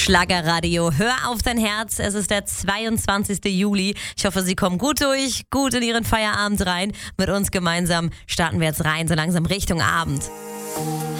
Schlagerradio, hör auf dein Herz. Es ist der 22. Juli. Ich hoffe, Sie kommen gut durch, gut in Ihren Feierabend rein. Mit uns gemeinsam starten wir jetzt rein, so langsam Richtung Abend.